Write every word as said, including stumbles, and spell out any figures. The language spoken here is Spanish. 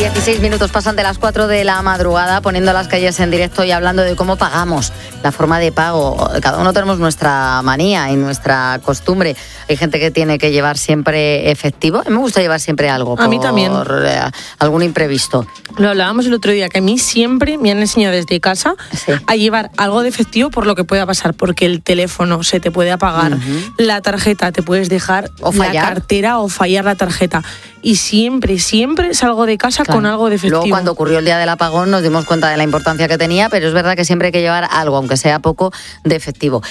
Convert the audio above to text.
dieciséis minutos pasan de las cuatro de la madrugada, poniendo las calles en directo y hablando de cómo pagamos, la forma de pago. Cada uno tenemos nuestra manía y nuestra costumbre. Hay gente que tiene que llevar siempre efectivo. A mí me gusta llevar siempre algo. A mí también. Por eh, algún imprevisto. Lo hablábamos el otro día, que a mí siempre me han enseñado desde casa Sí. a llevar algo de efectivo por lo que pueda pasar, porque el teléfono se te puede apagar, uh-huh. la tarjeta te puedes dejar, o fallar. la cartera o fallar la tarjeta. Y siempre, siempre salgo de casa claro. con algo de efectivo. Luego, cuando ocurrió el día del apagón, nos dimos cuenta de la importancia que tenía, pero es verdad que siempre hay que llevar algo, aunque sea poco, de efectivo.